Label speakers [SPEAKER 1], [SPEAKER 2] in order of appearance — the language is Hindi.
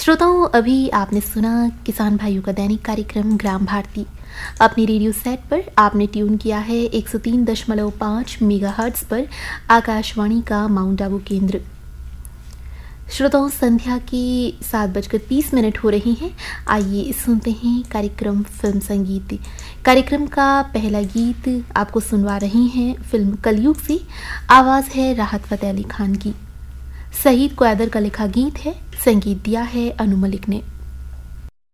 [SPEAKER 1] श्रोताओं, अभी आपने सुना किसान भाइयों का दैनिक कार्यक्रम ग्राम भारती। अपने रेडियो सेट पर आपने ट्यून किया है 103.5 मेगाहर्ट्ज पर आकाशवाणी का माउंट आबू केंद्र। श्रोताओं, संध्या की 7:30 हो रही हैं। आइए सुनते हैं कार्यक्रम फिल्म संगीत। कार्यक्रम का पहला गीत आपको सुनवा रही हैं फिल्म कलयुग से। आवाज़ है राहत फ़तेह अली खान की। शहीद क्वैदर का लिखा गीत है, संगीत दिया है अनु मलिक ने।